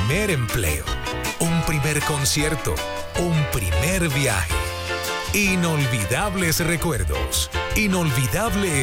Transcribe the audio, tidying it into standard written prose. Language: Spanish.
primer empleo, un primer concierto, un primer viaje. Inolvidables recuerdos, inolvidable